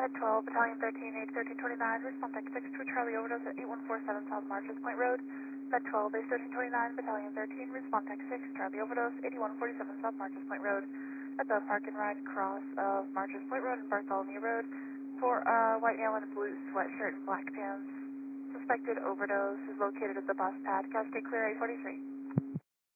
Med 12, Battalion 13, Age 1329, respond tech 62 Charlie overdose at 8147 South Marches Point Road. Med 12, Base 1329, Battalion 13, respond tech 6 Charlie overdose, 8147 South Marches Point Road. At the park and ride cross of Marches Point Road and Bartholomew Road for white male in a blue sweatshirt and black pants. Suspected overdose is located at the bus pad. Cascade clear 843.